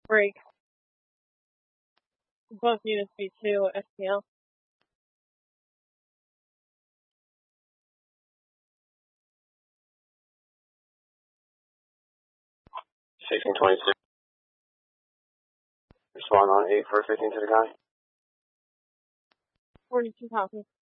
break. Both units B2, SPL. Sixteen 26. Respond on 8 for 15 to the guy. 42 copies.